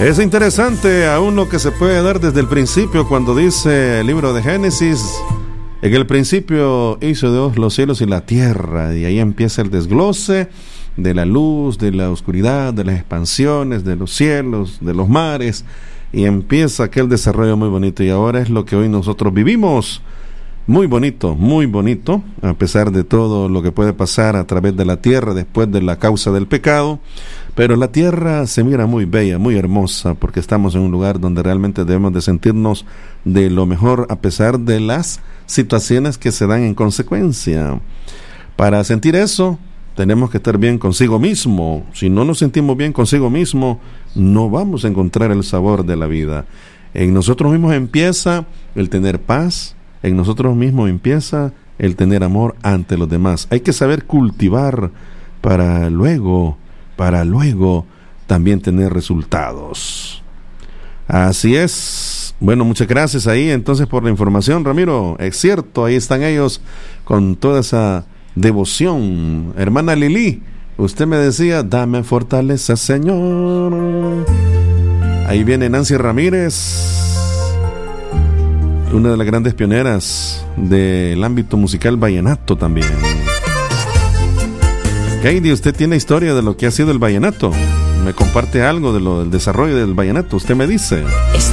Es interesante aún lo que se puede dar desde el principio cuando dice el libro de Génesis: en el principio hizo Dios los cielos y la tierra, y ahí empieza el desglose de la luz, de la oscuridad, de las expansiones, de los cielos, de los mares, y empieza aquel desarrollo muy bonito, y ahora es lo que hoy nosotros vivimos. Muy bonito, a pesar de todo lo que puede pasar a través de la tierra después de la causa del pecado, pero la tierra se mira muy bella, muy hermosa, porque estamos en un lugar donde realmente debemos de sentirnos de lo mejor a pesar de las situaciones que se dan en consecuencia. Para sentir eso, tenemos que estar bien consigo mismo. Si no nos sentimos bien consigo mismo, no vamos a encontrar el sabor de la vida. En nosotros mismos empieza el tener paz, en nosotros mismos empieza el tener amor ante los demás. Hay que saber cultivar para luego también tener resultados. Así es. Bueno, muchas gracias ahí entonces por la información, Ramiro. Es cierto, ahí están ellos con toda esa devoción. Hermana Lili, usted me decía: dame fortaleza, Señor. Ahí viene Nancy Ramírez, una de las grandes pioneras del ámbito musical vallenato también. Katie, usted tiene historia de lo que ha sido el vallenato. Me comparte algo de lo del desarrollo del vallenato. Usted me dice.